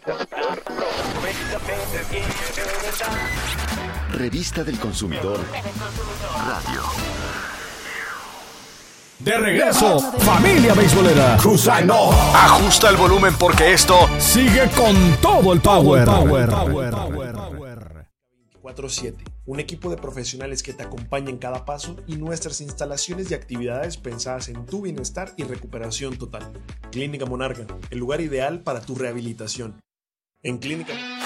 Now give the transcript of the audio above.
Revista del Consumidor Radio. De regreso, familia beisbolera. Ajusta el volumen porque esto Sigue con todo el power. 24/7, un equipo de profesionales que te acompaña en cada paso y nuestras instalaciones y actividades pensadas en tu bienestar y recuperación total. Clínica Monarca, el lugar ideal para tu rehabilitación. En Clínica